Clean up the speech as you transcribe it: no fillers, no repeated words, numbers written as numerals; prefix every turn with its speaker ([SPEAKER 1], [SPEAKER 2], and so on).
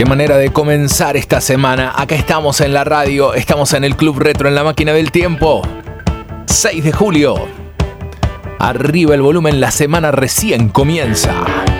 [SPEAKER 1] manera de comenzar esta semana. Acá estamos en la radio, estamos en el Club Retro, en la máquina del tiempo. 6 de julio. Arriba el volumen, la semana recién comienza.